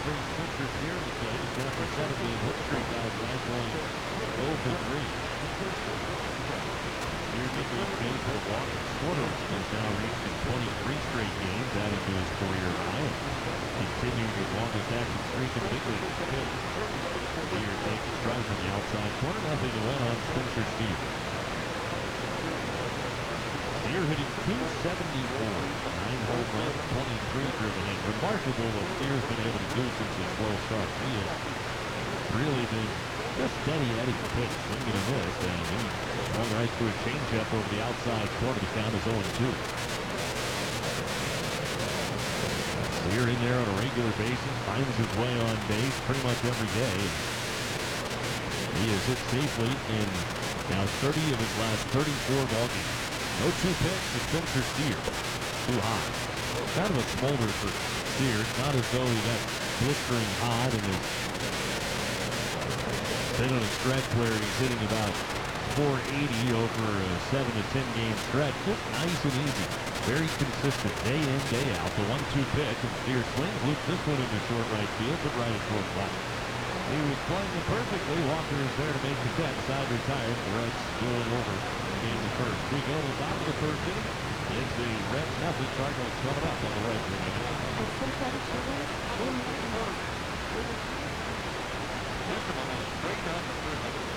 brings Spencer Steer to the plate. He's got the 7-game hit streak out of last one. 0 for 3. Steer getting his base for the walk. Porter has now reached his 23 straight games, adding to his career high. Continuing his longest active streak in big league. Steer takes a strike from the outside corner. Nothing to win on Spencer Steer. Steer hitting .274, 9 home runs, 23 driven in. Remarkable what Steer's been able to do since his slow start. He has really been just steady Eddie pitch, swinging a miss, and he swung right through a changeup over the outside corner. The count is 0-2. Steer in there on a regular basis, finds his way on base pretty much every day. He has hit safely in now 30 of his last 34 ball games. No 2 pitch to Spencer Steer. Too hot. Kind of a smolder for Steer. It's not as though he got blistering hot and has been on a stretch where he's hitting about .480 over a 7 to 10 game stretch. Just nice and easy. Very consistent day in, day out. The 1-2 pitch, and Steer swings, loops this one into short right field, but right at short left. He was playing it perfectly. Walker is there to make the catch. Side retired. The Reds going over in the first. We go to the top of the first inning. It's the Reds nothing. Cardinals coming up on the Reds. Just a moment. Straight down the first.